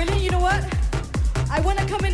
brilliant. You know what? I want to come in